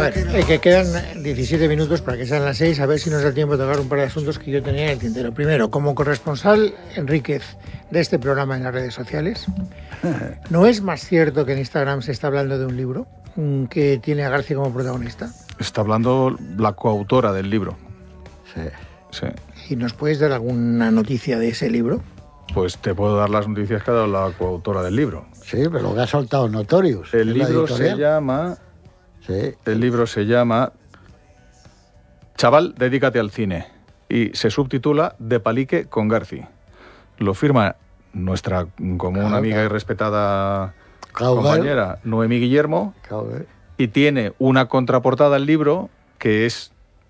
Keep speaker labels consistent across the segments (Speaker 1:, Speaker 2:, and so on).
Speaker 1: ver, que quedan 17 minutos para que sean las 6, a ver si nos da tiempo de tocar un par de asuntos que yo tenía en el tintero. Primero, como corresponsal, Enríquez, de este programa en las redes sociales, ¿no es más cierto que en Instagram se está hablando de un libro que tiene a García como protagonista?
Speaker 2: Está hablando la coautora del libro. Sí.
Speaker 1: ¿Y nos puedes dar alguna noticia de ese libro?
Speaker 2: Pues te puedo dar las noticias que ha dado la coautora del libro.
Speaker 3: Sí, pero lo que ha soltado Notorious.
Speaker 2: El libro se llama...
Speaker 3: Sí.
Speaker 2: El libro se llama Chaval, dedícate al cine. Y se subtitula De palique con Garci. Lo firma nuestra común amiga y respetada compañera Noemí Guillermo. Y tiene una contraportada al libro que es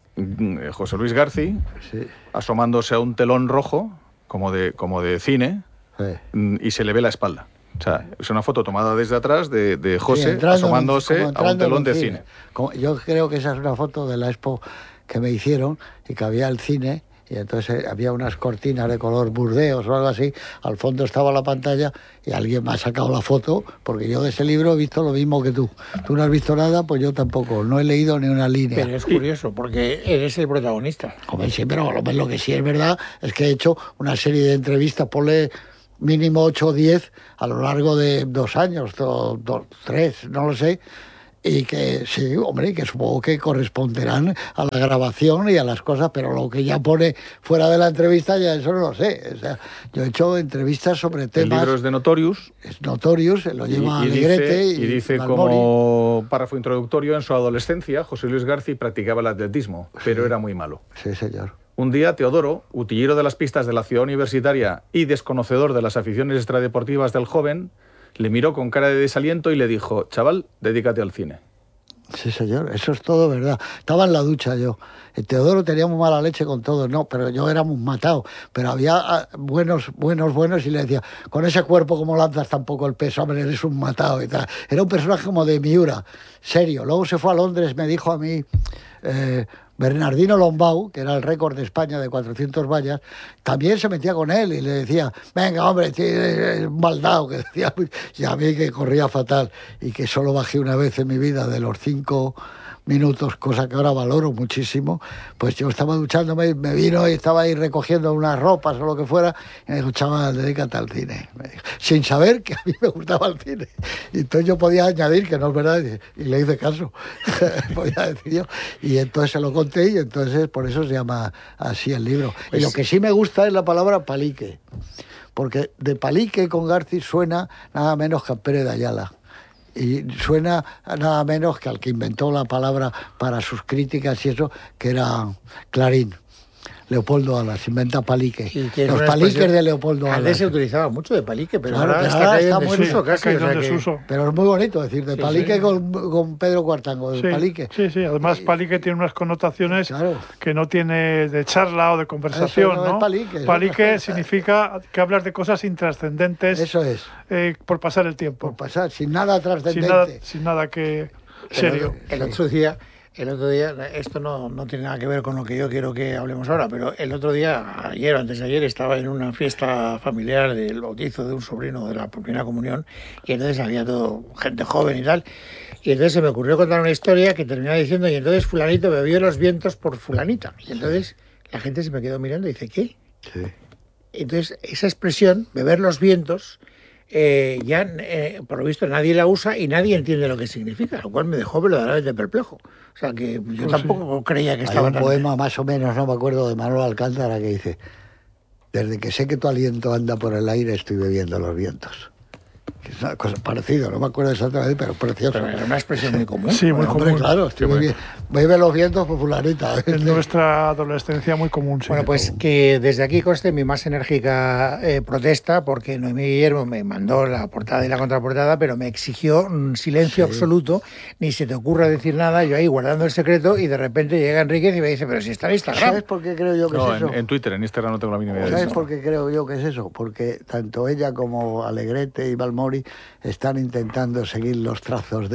Speaker 2: José Luis Garci, asomándose a un telón rojo, como de cine, y se le ve la espalda. O sea, es una foto tomada desde atrás de José asomándose a un telón de cine.
Speaker 3: Yo creo que esa es una foto de la expo que me hicieron y que había el cine y entonces había unas cortinas de color burdeos o algo así, al fondo estaba la pantalla y alguien me ha sacado la foto porque yo de ese libro he visto lo mismo que tú. Tú no has visto nada, pues yo tampoco, no he leído ni una línea.
Speaker 1: Pero es curioso porque eres el protagonista.
Speaker 3: Como sí, pero lo que sí es verdad es que he hecho una serie de entrevistas, ponle mínimo 8 o 10 a lo largo de 2 años, 3, no lo sé, y que sí, hombre, que supongo que corresponderán a la grabación y a las cosas, pero lo que ya pone fuera de la entrevista ya eso no lo sé. O sea, yo he hecho entrevistas sobre temas...
Speaker 2: El libro es de Notorious.
Speaker 3: Es Notorious, lo lleva Alegrete
Speaker 2: y dice como párrafo introductorio, en su adolescencia José Luis Garci practicaba el atletismo, pero era muy malo.
Speaker 3: Sí, señor.
Speaker 2: Un día, Teodoro, utillero de las pistas de la ciudad universitaria y desconocedor de las aficiones extradeportivas del joven, le miró con cara de desaliento y le dijo: chaval, dedícate al cine.
Speaker 3: Sí, señor, eso es todo verdad. Estaba en la ducha yo. El Teodoro tenía muy mala leche con todos, no, pero yo era muy matado. Pero había buenos, y le decía, con ese cuerpo como lanzas tampoco el peso, hombre, eres un matado y tal. Era un personaje como de Miura, serio. Luego se fue a Londres, me dijo a mí... Bernardino Lombau, que era el récord de España de 400 vallas, también se metía con él y le decía, venga, hombre, es un maldado, que decía, y a mí que corría fatal y que solo bajé una vez en mi vida de los 5 minutos, cosa que ahora valoro muchísimo, pues yo estaba duchándome, me vino y estaba ahí recogiendo unas ropas o lo que fuera, y me dijo, chaval, dedícate al cine. Me dijo, sin saber que a mí me gustaba el cine. Y entonces yo podía añadir que no es verdad, y le hice caso, podía decir yo. Y entonces se lo conté y entonces por eso se llama así el libro. Pues... Y lo que sí me gusta es la palabra palique, porque de palique con Garci suena nada menos que a Pérez de Ayala. Y suena nada menos que al que inventó la palabra para sus críticas y eso, que era Clarín. Leopoldo Alas, inventa palique. Los paliques de Leopoldo Alas.
Speaker 1: Antes se utilizaba mucho de palique, pero
Speaker 3: claro,
Speaker 1: ahora está muy desuso casi.
Speaker 3: Pero es muy bonito decir de palique con Pedro Cuartango, de palique.
Speaker 4: Sí, además palique tiene unas connotaciones que no tiene de charla o de conversación,
Speaker 3: eso no es
Speaker 4: palique significa que hablas de cosas intrascendentes.
Speaker 3: Eso es.
Speaker 4: Por pasar el tiempo.
Speaker 3: Por pasar, sin nada trascendente.
Speaker 4: Sin nada que serio.
Speaker 1: El otro día, esto no tiene nada que ver con lo que yo quiero que hablemos ahora, pero el otro día, ayer o antes de ayer, estaba en una fiesta familiar del bautizo de un sobrino de la primera comunión y entonces había todo gente joven y tal, y entonces se me ocurrió contar una historia que terminaba diciendo, y entonces fulanito bebió los vientos por fulanita, y entonces la gente se me quedó mirando y dice, ¿qué?
Speaker 3: Sí.
Speaker 1: Entonces esa expresión, beber los vientos, por lo visto nadie la usa y nadie entiende lo que significa, lo cual me dejó verdaderamente perplejo. O sea que yo tampoco creía que estaba...
Speaker 3: Hay un poema más o menos, no me acuerdo, de Manuel Alcántara que dice: desde que sé que tu aliento anda por el aire estoy bebiendo los vientos. Es una cosa parecida, no me acuerdo exactamente, pero precioso.
Speaker 1: Pero era una expresión muy común.
Speaker 4: Sí, muy común.
Speaker 3: Claro, bebe los vientos por fulanita.
Speaker 4: En nuestra adolescencia muy común, sí.
Speaker 1: Bueno, pues que desde aquí conste mi más enérgica protesta, porque Noemí Guillermo me mandó la portada y la contraportada, pero me exigió un silencio absoluto, ni se te ocurra decir nada, yo ahí guardando el secreto, y de repente llega Enríquez y me dice, pero si está en Instagram.
Speaker 3: ¿Sabes por qué creo yo que es eso?
Speaker 2: En Twitter, en Instagram no tengo la mínima idea.
Speaker 3: ¿Sabes por qué creo yo que es eso? Porque tanto ella como Alegrete y Balmori Almori están intentando seguir los trazos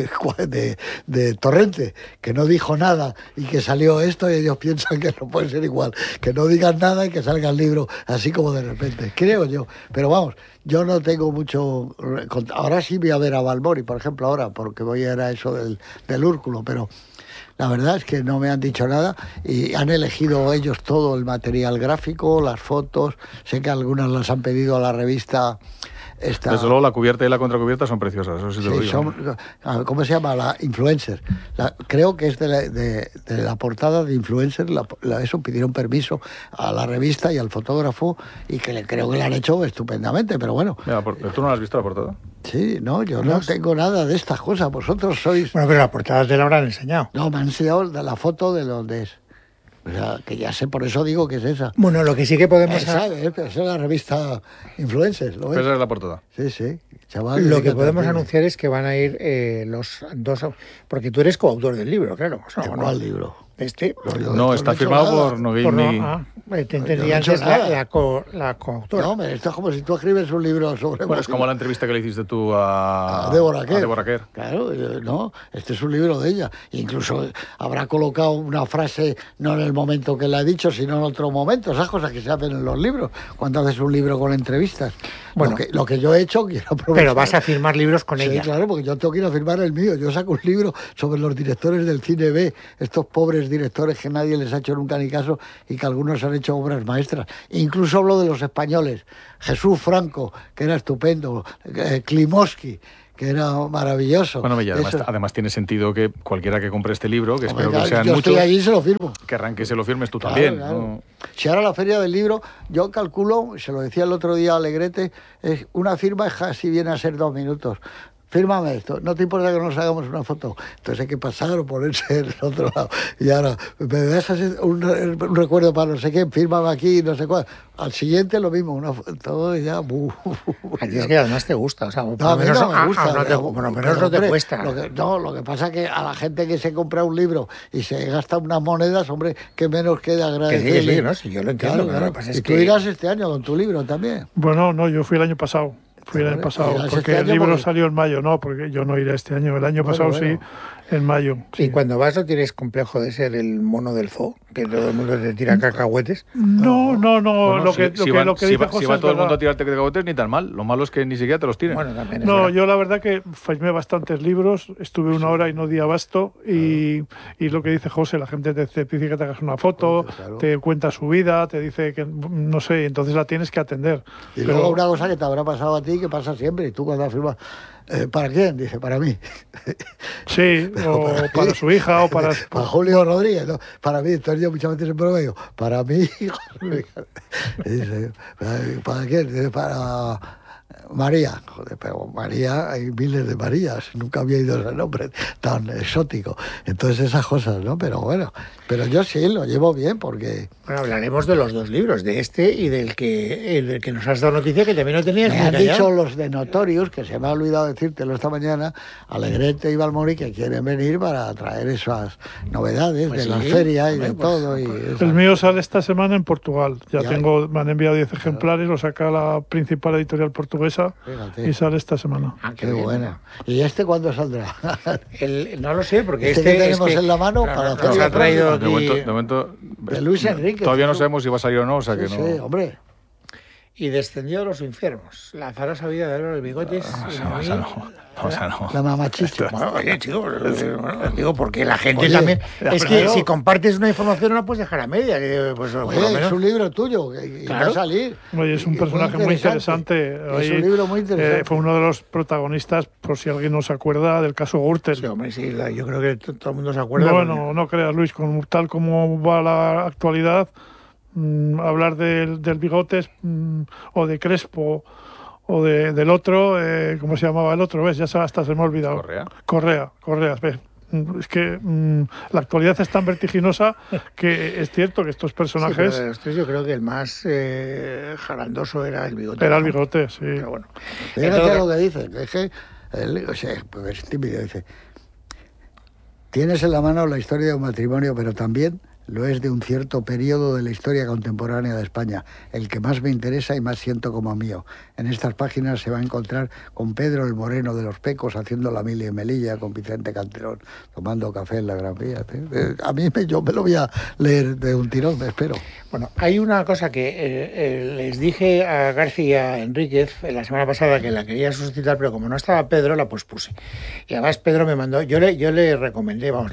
Speaker 3: de Torrente, que no dijo nada y que salió esto, y ellos piensan que no puede ser igual, que no digan nada y que salga el libro así como de repente, creo yo. Pero vamos, yo no tengo mucho... Ahora sí voy a ver a Balmori, por ejemplo, ahora, porque voy a ir a eso del Úrculo, pero la verdad es que no me han dicho nada y han elegido ellos todo el material gráfico, las fotos. Sé que algunas las han pedido a la revista.
Speaker 2: Desde luego la cubierta y la contracubierta son preciosas, eso sí te lo digo.
Speaker 3: ¿Cómo se llama? La Influencer. Creo que es de la portada de Influencer. Eso pidieron permiso a la revista y al fotógrafo y que creo que la han hecho estupendamente, pero bueno.
Speaker 2: Mira, ¿tú no has visto la portada?
Speaker 3: Sí, no, yo no tengo nada de estas cosas. Vosotros sois...
Speaker 1: Bueno, pero la portada te la habrán enseñado.
Speaker 3: No, me han enseñado la foto de donde es. O sea, que ya sé, por eso digo que es esa.
Speaker 1: Bueno, lo que sí que podemos...
Speaker 3: Esa es la revista Influencers, ¿lo ves?
Speaker 2: Esa es la portada.
Speaker 3: Sí, chaval.
Speaker 1: Lo que podemos anunciar es que van a ir los dos... Porque tú eres coautor del libro, claro.
Speaker 3: ¿De cuál libro?
Speaker 1: Este.
Speaker 2: No, está firmado por Nogueini.
Speaker 1: Te entendía antes la coautora.
Speaker 3: No, esto es como si tú escribes un libro sobre...
Speaker 2: Bueno, es como la entrevista que le hiciste tú a
Speaker 3: Débora Kerr.
Speaker 2: Débora Kerr.
Speaker 3: Claro, no, este es un libro de ella. Incluso habrá colocado una frase no en el momento que la he dicho, sino en otro momento. Esas cosas que se hacen en los libros, cuando haces un libro con entrevistas. Bueno, lo que yo he hecho, quiero aprovechar.
Speaker 1: Pero vas a firmar libros con ella.
Speaker 3: Sí, claro, porque yo tengo que ir a firmar el mío. Yo saco un libro sobre los directores del cine B, estos pobres directores que nadie les ha hecho nunca ni caso y que algunos han hecho obras maestras. Incluso hablo de los españoles. Jesús Franco, que era estupendo, Klimovsky, que era maravilloso.
Speaker 2: Bueno, además tiene sentido que cualquiera que compre este libro, que espero que sean
Speaker 3: yo
Speaker 2: muchos,
Speaker 3: estoy allí y se lo firmo.
Speaker 2: Que arranque y se lo firmes tú también.
Speaker 3: Claro.
Speaker 2: ¿No?
Speaker 3: Si ahora la feria del libro, yo calculo, se lo decía el otro día a Alegrete, una firma es casi viene a ser 2 minutos. Fírmame esto, no te importa que nos hagamos una foto. Entonces hay que pasar o ponerse en el otro lado. Y ahora, me dejas un recuerdo para no sé qué, fírmame aquí, no sé cuál. Al siguiente lo mismo, una foto y ya...
Speaker 1: A ti es que además te gusta, o sea,
Speaker 3: no, a mí no me gusta.
Speaker 1: Pero no te cuesta.
Speaker 3: Lo que pasa es que a la gente que se compra un libro y se gasta unas monedas, hombre, que menos queda agradecerle.
Speaker 1: Que sí, ¿no? Si yo lo entiendo.
Speaker 3: Claro. Y tú irás este año con tu libro también.
Speaker 4: Bueno, no, yo fui el año pasado. Porque el libro salió en mayo, no, porque yo no iré este año. El año pasado sí, en mayo. Sí.
Speaker 1: ¿Y cuando vas no tienes complejo de ser el mono del zoo? Que todo el mundo te tira cacahuetes.
Speaker 4: No. Lo que
Speaker 2: si
Speaker 4: dice José
Speaker 2: si va todo el mundo a
Speaker 4: verdad.
Speaker 2: tirarte cacahuetes, ni tan mal. Lo malo es que ni siquiera te los tiren.
Speaker 1: Bueno, también
Speaker 4: No, yo la verdad que firmé bastantes libros, estuve 1 hora y no di abasto, y lo que dice José, la gente te dice que te hagas una foto, te cuenta su vida, te dice que, no sé, entonces la tienes que atender.
Speaker 3: Y luego una cosa que te habrá pasado a ti, que pasa siempre, y tú cuando firmas, ¿para quién? Dice, para mí.
Speaker 4: Sí, o para su hija, o para...
Speaker 3: Para Julio Rodríguez, ¿no? Para mí, entonces yo muchas veces en broma digo, para mí, dice, ¿para quién? Dice, para María. Joder, pero María, hay miles de Marías, nunca había oído ese nombre tan exótico. Entonces esas cosas, ¿no? Pero bueno, pero yo sí lo llevo bien porque...
Speaker 1: Bueno, hablaremos de los 2 libros, de este y del que nos has dado noticia, que también lo tenías.
Speaker 3: Me han dicho los de Notorious, que se me ha olvidado decírtelo esta mañana, Alegrete y Balmori, que quieren venir para traer esas novedades de la feria y de todo.
Speaker 4: El mío sale esta semana en Portugal. Me han enviado 10 ejemplares, lo saca la principal editorial portuguesa. Fíjate. Y sale esta semana.
Speaker 3: Qué bueno. ¿Y este cuándo saldrá?
Speaker 1: No lo sé, porque
Speaker 3: que tenemos en la mano para hacer
Speaker 1: ha traído
Speaker 2: de momento
Speaker 3: de Luis Enrique.
Speaker 2: Todavía no sabemos si va a salir o no, o sea que no.
Speaker 3: Sí, hombre.
Speaker 1: Y descendió a los enfermos. La azarosa vida de Álvaro Bigotes.
Speaker 3: La mamachicha.
Speaker 1: Bueno, oye, chico, digo, porque la gente también... Es que si compartes una información no la puedes dejar a media. Pues,
Speaker 3: es un libro tuyo, que va a salir.
Speaker 4: Oye, es un personaje muy interesante.
Speaker 3: Es un libro muy interesante.
Speaker 4: Fue uno de los protagonistas, por si alguien no se acuerda, del caso Gürtel.
Speaker 1: Sí, hombre, sí, yo creo que todo el mundo se acuerda.
Speaker 4: Bueno, no creas, Luis, tal como va la actualidad... hablar del Bigotes o de Crespo o del otro, ¿cómo se llamaba el otro? ¿Ves? Ya hasta se me ha olvidado. Correa. ¿Ves? Es que la actualidad es tan vertiginosa que es cierto que estos personajes...
Speaker 1: Sí, yo creo que el más jarandoso era el Bigote.
Speaker 4: Era el Bigote, sí.
Speaker 1: Pero bueno.
Speaker 3: Fíjate lo que dice, es que pues es tímido, dice... Tienes en la mano la historia de un matrimonio, pero también lo es de un cierto periodo de la historia contemporánea de España, el que más me interesa y más siento como mío. En estas páginas se va a encontrar con Pedro el Moreno de los Pecos haciendo la mili en Melilla, con Vicente Calderón tomando café en la Gran Vía. Yo me lo voy a leer de un tirón, me espero.
Speaker 1: Bueno, hay una cosa que les dije a García Enríquez la semana pasada que la quería suscitar, pero como no estaba Pedro, la pospuse. Y además Pedro me mandó, yo le recomendé, no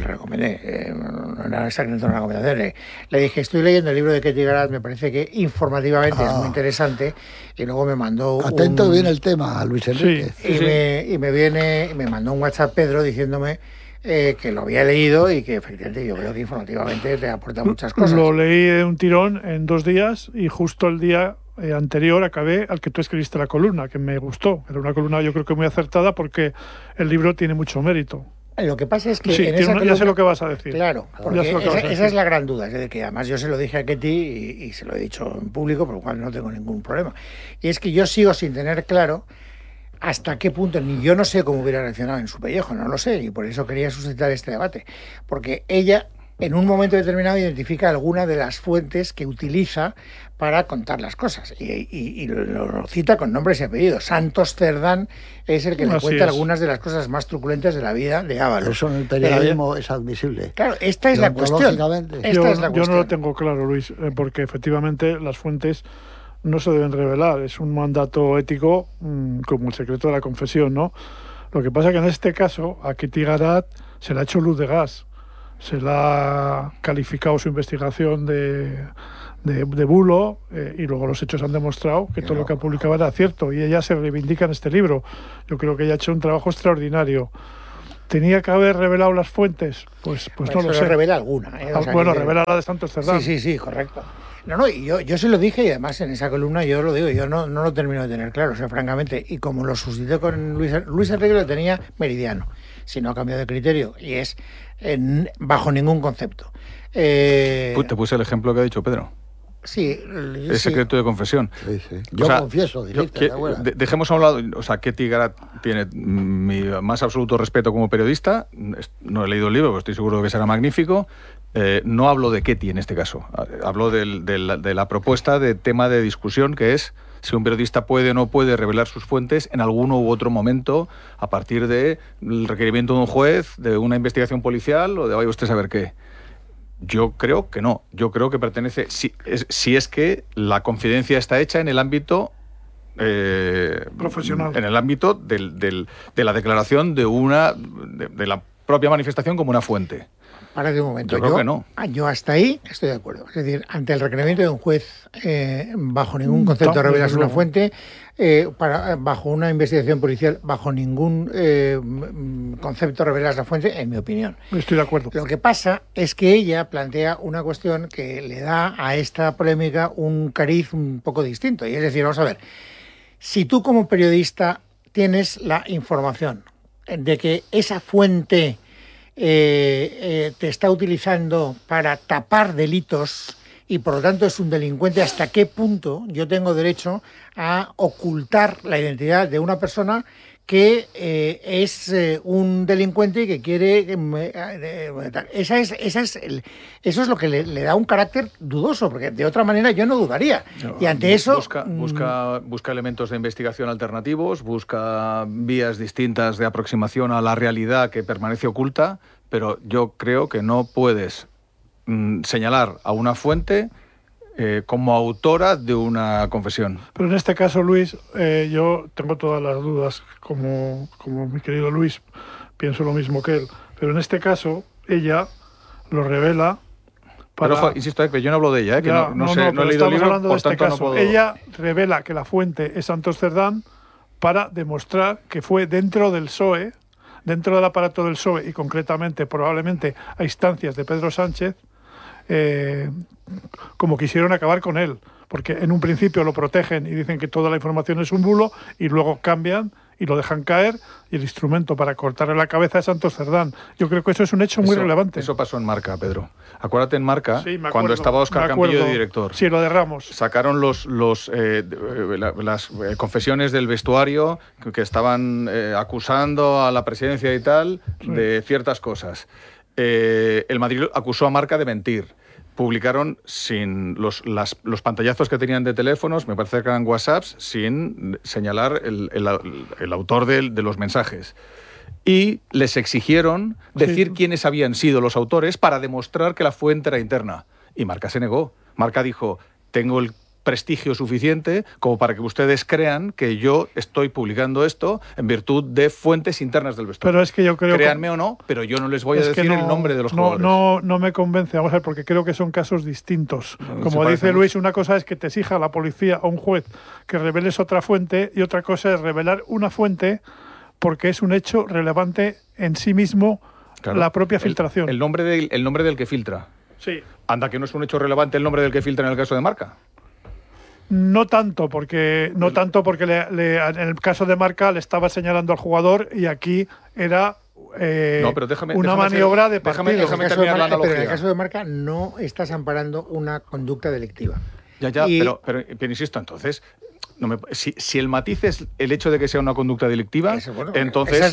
Speaker 1: era exactamente una recomendación, le dije, estoy leyendo el libro de Ketty Garat, me parece que informativamente es muy interesante, y luego me mandó
Speaker 3: atento viene el tema, Luis Enrique.
Speaker 1: Sí, y me mandó un WhatsApp Pedro diciéndome que lo había leído y que efectivamente yo creo que informativamente te aporta muchas cosas.
Speaker 4: Lo leí de un tirón en 2 días y justo el día anterior acabé al que tú escribiste la columna, que me gustó. Era una columna yo creo que muy acertada porque el libro tiene mucho mérito.
Speaker 1: Lo que pasa es que
Speaker 4: sí,
Speaker 1: en esa columna,
Speaker 4: ya sé lo que vas a decir.
Speaker 1: Claro, porque esa es la gran duda. Es decir, que además yo se lo dije a Ketty y se lo he dicho en público, por lo cual no tengo ningún problema. Y es que yo sigo sin tener claro hasta qué punto, ni yo no sé cómo hubiera reaccionado en su pellejo, no lo sé, y por eso quería suscitar este debate. Porque ella, en un momento determinado, identifica alguna de las fuentes que utiliza para contar las cosas y lo cita con nombres y apellidos. Santos Cerdán es el que le cuenta algunas de las cosas más truculentas de la vida de Ábalos.
Speaker 3: Eso en el periodismo es admisible.
Speaker 1: Claro, esta es la cuestión.
Speaker 4: Yo no lo tengo claro, Luis, porque efectivamente las fuentes no se deben revelar. Es un mandato ético como el secreto de la confesión, ¿no? Lo que pasa es que en este caso a Ketty Garat se le ha hecho luz de gas. Se le ha calificado su investigación de bulo y luego los hechos han demostrado que todo lo que ha publicado era cierto y ella se reivindica en este libro. Yo creo que ella ha hecho un trabajo extraordinario. ¿Tenía que haber revelado las fuentes? Pues no lo sé.
Speaker 1: Revela alguna.
Speaker 4: Revela la de Santos Cerdán.
Speaker 1: Sí, correcto. Y yo se lo dije y además en esa columna yo lo digo, yo no lo termino de tener claro, o sea, francamente, y como lo suscité con Luis Enrique lo tenía meridiano, si no ha cambiado de criterio, y es bajo ningún concepto.
Speaker 2: Te puse el ejemplo que ha dicho Pedro.
Speaker 1: Sí.
Speaker 2: Es secreto de confesión.
Speaker 3: Sí. Yo confieso, dijiste.
Speaker 2: Dejemos a un lado, o sea, Ketty Garat tiene mi más absoluto respeto como periodista. No he leído el libro, pero estoy seguro de que será magnífico. No hablo de Ketty en este caso. Hablo de la propuesta de tema de discusión, que es si un periodista puede o no puede revelar sus fuentes en alguno u otro momento a partir del requerimiento de un juez, de una investigación policial o de vaya usted a saber qué. Yo creo que no. Yo creo que pertenece, si es que la confidencia está hecha en el ámbito
Speaker 4: profesional,
Speaker 2: en el ámbito de la declaración de la propia manifestación como una fuente.
Speaker 1: Párate un momento.
Speaker 2: Yo creo que no.
Speaker 1: Yo hasta ahí estoy de acuerdo. Es decir, ante el requerimiento de un juez, bajo ningún concepto revelas una fuente, bajo una investigación policial, bajo ningún concepto revelas la fuente, en mi opinión.
Speaker 4: Estoy de acuerdo.
Speaker 1: Lo que pasa es que ella plantea una cuestión que le da a esta polémica un cariz un poco distinto. Y es decir, vamos a ver, si tú como periodista tienes la información de que esa fuente te está utilizando para tapar delitos y por lo tanto es un delincuente, ¿hasta qué punto yo tengo derecho a ocultar la identidad de una persona que es un delincuente y que quiere... Eso es lo que le da un carácter dudoso, porque de otra manera yo no dudaría. Y ante eso...
Speaker 2: Busca elementos de investigación alternativos, busca vías distintas de aproximación a la realidad que permanece oculta, pero yo creo que no puedes señalar a una fuente como autora de una confesión.
Speaker 4: Pero en este caso, Luis, yo tengo todas las dudas, como mi querido Luis, pienso lo mismo que él, pero en este caso, ella lo revela para...
Speaker 2: Pero, ojo, insisto, que yo no hablo de ella, que no he leído el libro, por tanto no puedo...
Speaker 4: Ella revela que la fuente es Santos Cerdán para demostrar que fue dentro del PSOE, dentro del aparato del PSOE, y concretamente, probablemente, a instancias de Pedro Sánchez, como quisieron acabar con él, porque en un principio lo protegen y dicen que toda la información es un bulo y luego cambian y lo dejan caer y el instrumento para cortarle la cabeza es Santos Cerdán. Yo creo que eso es un hecho muy relevante.
Speaker 2: Eso pasó en Marca, Pedro. Acuérdate en Marca, sí, cuando estaba Óscar Campillo de director.
Speaker 4: Sí, lo de Ramos.
Speaker 2: Sacaron las confesiones del vestuario que estaban acusando a la presidencia y tal de ciertas cosas. El Madrid acusó a Marca de mentir. publicaron sin los pantallazos que tenían de teléfonos, me parece que eran WhatsApps, sin señalar el autor de los mensajes. Y les exigieron decir quiénes habían sido los autores para demostrar que la fuente era interna. Y Marca se negó. Marca dijo, tengo el prestigio suficiente como para que ustedes crean que yo estoy publicando esto en virtud de fuentes internas del vestuario.
Speaker 4: Pero es que yo creo
Speaker 2: Créanme o no, pero yo no les voy a decir el nombre de los jugadores.
Speaker 4: No me convence, vamos a ver, porque creo que son casos distintos. Como dice Luis, una cosa es que te exija la policía o un juez que reveles otra fuente y otra cosa es revelar una fuente porque es un hecho relevante en sí mismo, claro, la propia filtración.
Speaker 2: El nombre del que filtra.
Speaker 4: Sí.
Speaker 2: Anda, que no es un hecho relevante el nombre del que filtra en el caso de Marca.
Speaker 4: No tanto porque en el caso de Marca le estaba señalando al jugador y aquí era una maniobra de partido.
Speaker 1: Déjame terminar la analogía. Pero en el caso de Marca no estás amparando una conducta delictiva.
Speaker 2: Pero insisto, entonces, si el matiz es el hecho de que sea una conducta delictiva, entonces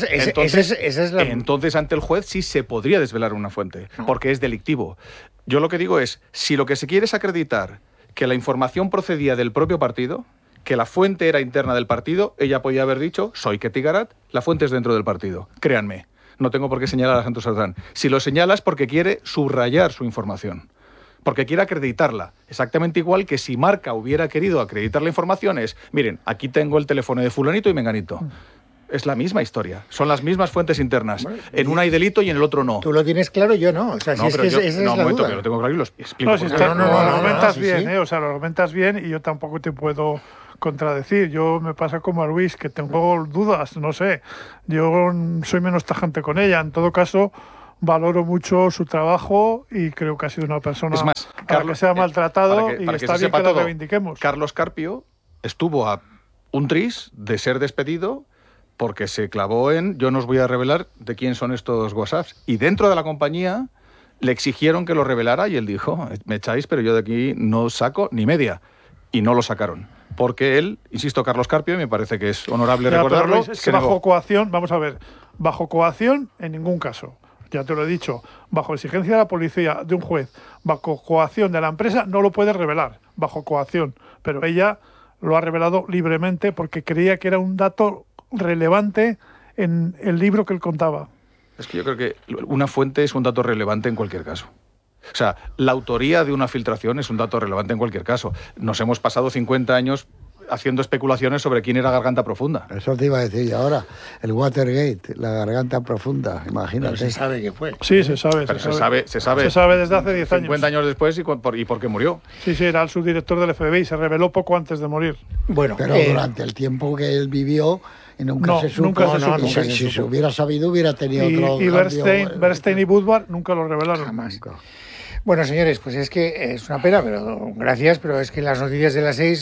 Speaker 2: ante el juez sí se podría desvelar una fuente, porque es delictivo. Yo lo que digo es, si lo que se quiere es acreditar que la información procedía del propio partido, que la fuente era interna del partido, ella podía haber dicho, soy Ketty Garat, la fuente es dentro del partido. Créanme, no tengo por qué señalar a Santos Sardán. Si lo señalas porque quiere subrayar su información, porque quiere acreditarla. Exactamente igual que si Marca hubiera querido acreditar la información es, miren, aquí tengo el teléfono de fulanito y menganito. Es la misma historia, son las mismas fuentes internas. Bueno, en una hay delito y en el otro no.
Speaker 1: Tú lo tienes claro, yo no. O sea,
Speaker 2: no,
Speaker 1: si
Speaker 2: pero
Speaker 1: es que esa es la
Speaker 2: momento,
Speaker 1: duda.
Speaker 2: que lo tengo claro y lo explico.
Speaker 4: Lo argumentas bien, ¿eh? O sea, lo argumentas bien y yo tampoco te puedo contradecir. Yo me pasa como a Luis, que tengo dudas, no sé. Yo soy menos tajante con ella. En todo caso, valoro mucho su trabajo y creo que ha sido una persona que se ha maltratado y está bien que la reivindiquemos.
Speaker 2: Carlos Carpio estuvo a un tris de ser despedido porque se clavó en, yo no os voy a revelar de quién son estos WhatsApps. Y dentro de la compañía le exigieron que lo revelara y él dijo, me echáis, pero yo de aquí no saco ni media. Y no lo sacaron. Porque él, insisto, Carlos Carpio, y me parece que es honorable recordarlo.
Speaker 4: Es que bajo coacción, vamos a ver, bajo coacción en ningún caso. Ya te lo he dicho, bajo exigencia de la policía, de un juez, bajo coacción de la empresa, no lo puede revelar, bajo coacción. Pero ella lo ha revelado libremente porque creía que era un dato relevante en el libro que él contaba.
Speaker 2: Es que yo creo que una fuente es un dato relevante en cualquier caso. O sea, la autoría de una filtración es un dato relevante en cualquier caso. Nos hemos pasado 50 años haciendo especulaciones sobre quién era Garganta Profunda.
Speaker 3: Eso te iba a decir ahora. El Watergate, la Garganta Profunda, imagínate.
Speaker 1: Pero se sabe que fue.
Speaker 4: Sí, se sabe.
Speaker 2: Pero se sabe
Speaker 4: desde hace 10 años.
Speaker 2: 50 años después y por qué murió.
Speaker 4: Sí, era el subdirector del FBI, se reveló poco antes de morir.
Speaker 1: Bueno,
Speaker 3: pero durante el tiempo que él vivió y nunca se supo. Si se hubiera sabido, hubiera tenido otro.
Speaker 4: Y Bernstein y Budvar nunca lo revelaron.
Speaker 1: Jamás. Bueno, señores, pues es que es una pena, pero gracias, pero es que las noticias de las 6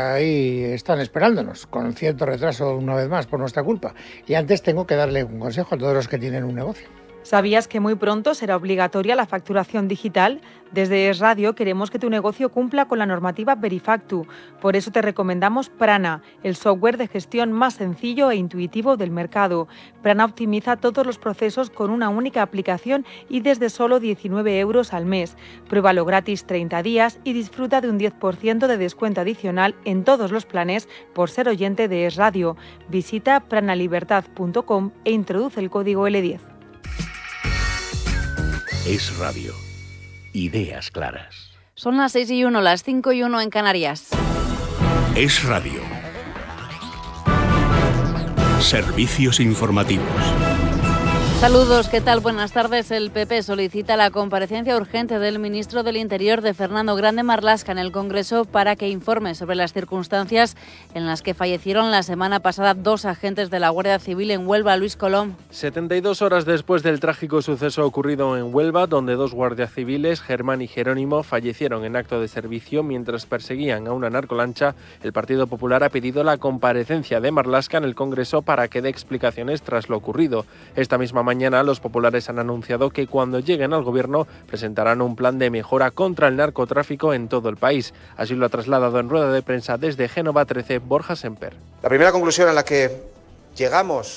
Speaker 1: ahí están esperándonos, con cierto retraso una vez más por nuestra culpa. Y antes tengo que darle un consejo a todos los que tienen un negocio.
Speaker 5: ¿Sabías que muy pronto será obligatoria la facturación digital? Desde Es Radio queremos que tu negocio cumpla con la normativa Verifactu. Por eso te recomendamos Prana, el software de gestión más sencillo e intuitivo del mercado. Prana optimiza todos los procesos con una única aplicación y desde solo 19 euros al mes. Pruébalo gratis 30 días y disfruta de un 10% de descuento adicional en todos los planes por ser oyente de Es Radio. Visita pranalibertad.com e introduce el código L10.
Speaker 6: Es Radio. Ideas claras.
Speaker 7: Son las 6:01, las 5:01 en Canarias.
Speaker 6: Es Radio. Servicios informativos.
Speaker 7: Saludos, ¿qué tal? Buenas tardes. El PP solicita la comparecencia urgente del ministro del Interior, de Fernando Grande Marlaska, en el Congreso para que informe sobre las circunstancias en las que fallecieron la semana pasada 2 agentes de la Guardia Civil en Huelva. Luis Colom.
Speaker 8: 72 horas después del trágico suceso ocurrido en Huelva, donde 2 guardias civiles, Germán y Jerónimo, fallecieron en acto de servicio mientras perseguían a una narcolancha, el Partido Popular ha pedido la comparecencia de Marlaska en el Congreso para que dé explicaciones tras lo ocurrido. Esta misma mañana los populares han anunciado que cuando lleguen al gobierno presentarán un plan de mejora contra el narcotráfico en todo el país. Así lo ha trasladado en rueda de prensa desde Génova 13 Borja Semper.
Speaker 9: La primera conclusión a la que llegamos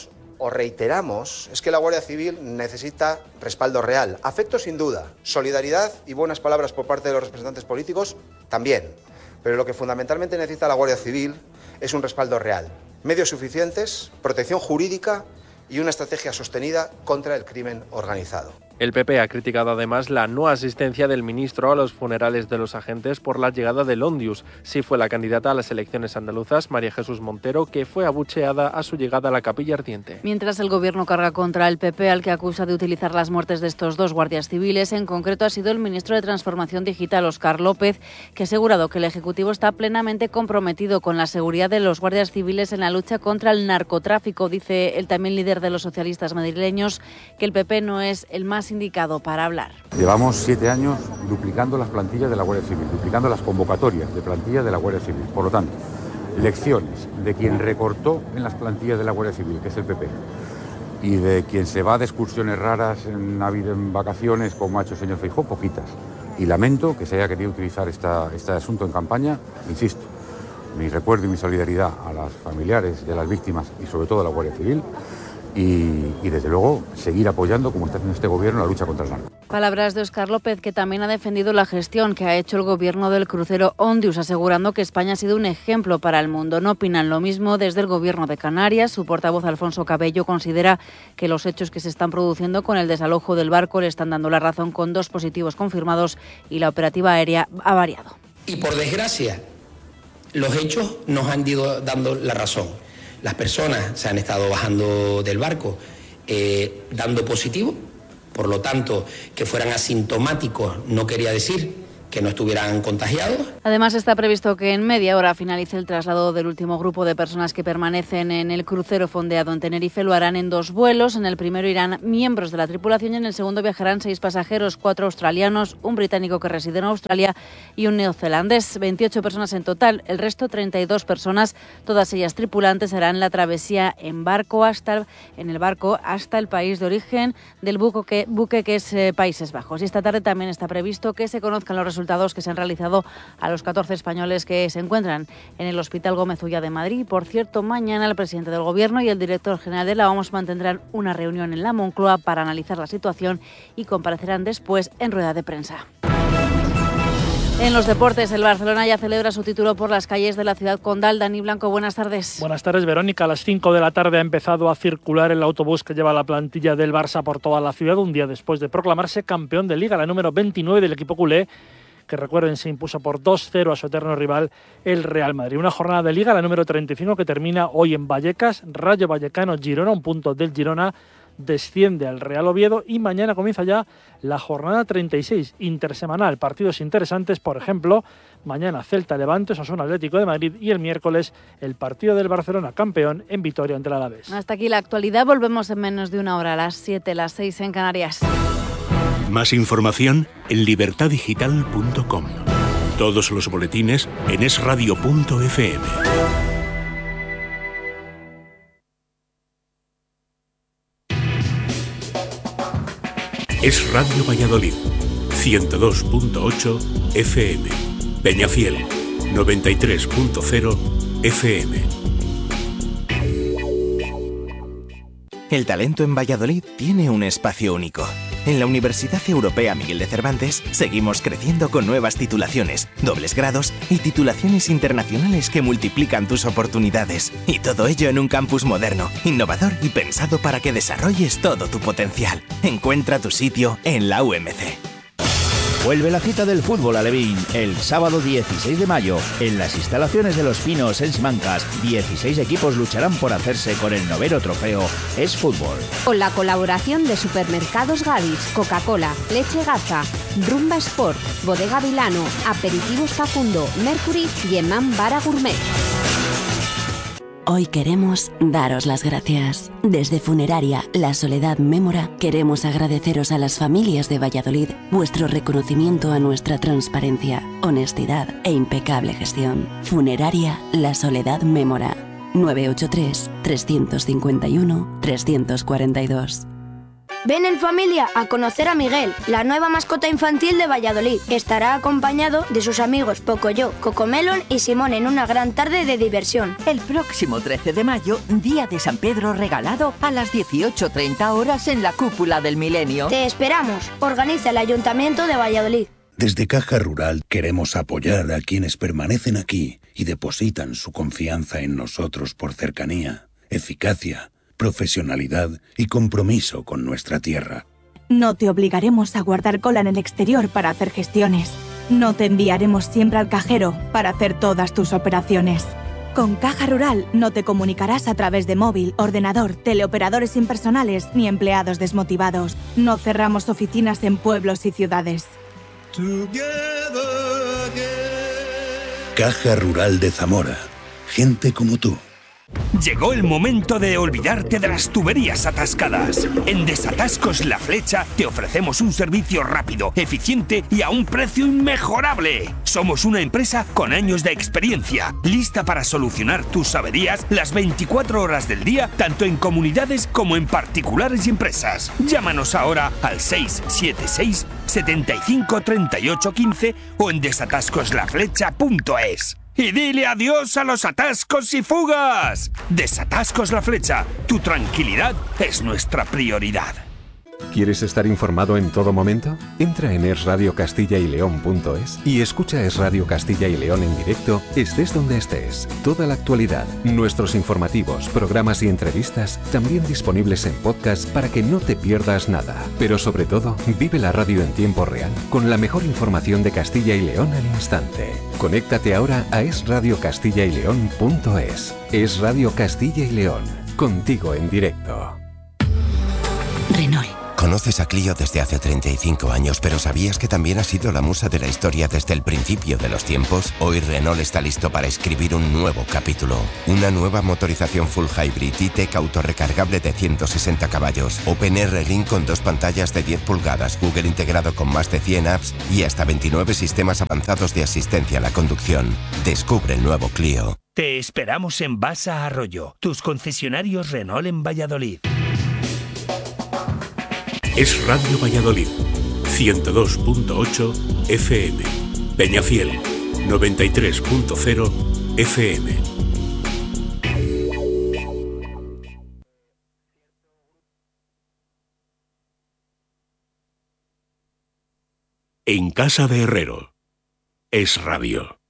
Speaker 9: os reiteramos es que la Guardia Civil necesita respaldo real, afecto sin duda, solidaridad y buenas palabras por parte de los representantes políticos también, pero lo que fundamentalmente necesita la Guardia Civil es un respaldo real, medios suficientes, protección jurídica y una estrategia sostenida contra el crimen organizado.
Speaker 8: El PP ha criticado además la no asistencia del ministro a los funerales de los agentes por la llegada del Ondius. Sí fue la candidata a las elecciones andaluzas, María Jesús Montero, que fue abucheada a su llegada a la Capilla Ardiente.
Speaker 7: Mientras el Gobierno carga contra el PP, al que acusa de utilizar las muertes de estos dos guardias civiles, en concreto ha sido el ministro de Transformación Digital, Óscar López, que ha asegurado que el Ejecutivo está plenamente comprometido con la seguridad de los guardias civiles en la lucha contra el narcotráfico. Dice el también líder de los socialistas madrileños que el PP no es el más indicado para hablar.
Speaker 10: Llevamos 7 años duplicando las plantillas de la Guardia Civil, duplicando las convocatorias de plantillas de la Guardia Civil. Por lo tanto, lecciones de quien recortó en las plantillas de la Guardia Civil, que es el PP, y de quien se va de excursiones raras en vacaciones, como ha hecho el señor Feijóo, poquitas. Y lamento que se haya querido utilizar este asunto en campaña, insisto, mi recuerdo y mi solidaridad a las familiares de las víctimas y sobre todo a la Guardia Civil. Y desde luego seguir apoyando, como está haciendo este gobierno, la lucha contra el narco.
Speaker 7: Palabras de Óscar López, que también ha defendido la gestión que ha hecho el gobierno del crucero Ondius, asegurando que España ha sido un ejemplo para el mundo. No opinan lo mismo desde el gobierno de Canarias. Su portavoz, Alfonso Cabello, considera que los hechos que se están produciendo con el desalojo del barco le están dando la razón, con 2 positivos confirmados y la operativa aérea ha variado.
Speaker 11: Y por desgracia, los hechos nos han ido dando la razón. Las personas se han estado bajando del barco dando positivo, por lo tanto, que fueran asintomáticos no quería decir que no estuvieran contagiados.
Speaker 7: Además, está previsto que en media hora finalice el traslado del último grupo de personas que permanecen en el crucero fondeado en Tenerife. Lo harán en 2 vuelos. En el primero irán miembros de la tripulación y en el segundo viajarán 6 pasajeros, 4 australianos, un británico que reside en Australia y un neozelandés. 28 personas en total. El resto, 32 personas, todas ellas tripulantes, harán la travesía en el barco hasta el país de origen del buque que es Países Bajos. Y esta tarde también está previsto que se conozcan los resultados que se han realizado a los 14 españoles que se encuentran en el Hospital Gómez Ulla de Madrid. Por cierto, mañana el presidente del Gobierno y el director general de la OMS mantendrán una reunión en la Moncloa para analizar la situación y comparecerán después en rueda de prensa. En los deportes, el Barcelona ya celebra su título por las calles de la ciudad condal. Dani Blanco, buenas tardes.
Speaker 12: Buenas tardes, Verónica. A las 5 de la tarde ha empezado a circular el autobús que lleva la plantilla del Barça por toda la ciudad, un día después de proclamarse campeón de Liga, la número 29 del equipo culé, que recuerden se impuso por 2-0 a su eterno rival, el Real Madrid. Una jornada de Liga, la número 35, que termina hoy en Vallecas. Rayo Vallecano, Girona, un punto del Girona, desciende al Real Oviedo y mañana comienza ya la jornada 36, intersemanal. Partidos interesantes, por ejemplo, mañana Celta Levante, Osasuna Atlético de Madrid y el miércoles el partido del Barcelona campeón en Vitoria ante el Alavés.
Speaker 7: Hasta aquí la actualidad, volvemos en menos de una hora, a las 7, las 6 en Canarias.
Speaker 6: Más información en libertadigital.com. Todos los boletines en esradio.fm. Es Radio Valladolid, 102.8 FM. Peñafiel, 93.0 FM.
Speaker 13: El talento en Valladolid tiene un espacio único. En la Universidad Europea Miguel de Cervantes seguimos creciendo con nuevas titulaciones, dobles grados y titulaciones internacionales que multiplican tus oportunidades. Y todo ello en un campus moderno, innovador y pensado para que desarrolles todo tu potencial. Encuentra tu sitio en la UMC.
Speaker 14: Vuelve la cita del fútbol alevín el sábado 16 de mayo en las instalaciones de Los Pinos en Simancas. 16 equipos lucharán por hacerse con el 9º trofeo Es Fútbol.
Speaker 15: Con la colaboración de Supermercados Gadis, Coca-Cola, Leche Gaza, Rumba Sport, Bodega Vilano, Aperitivos Facundo, Mercury y Emán Bara Gourmet.
Speaker 16: Hoy queremos daros las gracias. Desde Funeraria La Soledad Mémora queremos agradeceros a las familias de Valladolid vuestro reconocimiento a nuestra transparencia, honestidad e impecable gestión. Funeraria La Soledad Mémora, 983 351 342.
Speaker 17: Ven en familia a conocer a Miguel, la nueva mascota infantil de Valladolid. Estará acompañado de sus amigos Pocoyo, Cocomelon y Simón en una gran tarde de diversión.
Speaker 18: El próximo 13 de mayo, día de San Pedro regalado a las 18:30 horas en la Cúpula del Milenio.
Speaker 17: Te esperamos. Organiza el Ayuntamiento de Valladolid.
Speaker 19: Desde Caja Rural queremos apoyar a quienes permanecen aquí y depositan su confianza en nosotros por cercanía, eficacia, profesionalidad y compromiso con nuestra tierra.
Speaker 20: No te obligaremos a guardar cola en el exterior para hacer gestiones. No te enviaremos siempre al cajero para hacer todas tus operaciones. Con Caja Rural no te comunicarás a través de móvil, ordenador, teleoperadores impersonales ni empleados desmotivados. No cerramos oficinas en pueblos y ciudades.
Speaker 19: Caja Rural de Zamora. Gente como tú.
Speaker 21: Llegó el momento de olvidarte de las tuberías atascadas. En Desatascos La Flecha te ofrecemos un servicio rápido, eficiente y a un precio inmejorable. Somos una empresa con años de experiencia, lista para solucionar tus averías las 24 horas del día, tanto en comunidades como en particulares y empresas. Llámanos ahora al 676 75 38 15 o en desatascoslaflecha.es. Y dile adiós a los atascos y fugas. Desatascos La Flecha. Tu tranquilidad es nuestra prioridad.
Speaker 22: ¿Quieres estar informado en todo momento? Entra en esradiocastilla-y-león.es y escucha Es Radio Castilla y León en directo, estés donde estés. Toda la actualidad, nuestros informativos, programas y entrevistas, también disponibles en podcast para que no te pierdas nada. Pero sobre todo, vive la radio en tiempo real, con la mejor información de Castilla y León al instante. Conéctate ahora a esradiocastilla-y-león.es. Es Radio Castilla y León, contigo en directo.
Speaker 23: Renault. Conoces a Clio desde hace 35 años, pero ¿sabías que también ha sido la musa de la historia desde el principio de los tiempos? Hoy Renault está listo para escribir un nuevo capítulo. Una nueva motorización full hybrid E-Tech autorrecargable de 160 caballos, OpenR Link con 2 pantallas de 10 pulgadas, Google integrado con más de 100 apps y hasta 29 sistemas avanzados de asistencia a la conducción. Descubre el nuevo Clio.
Speaker 21: Te esperamos en Basa Arroyo, tus concesionarios Renault en Valladolid.
Speaker 6: Es Radio Valladolid, 102.8 FM. Peñafiel, 93.0 FM. En casa de Herrero. Es Radio.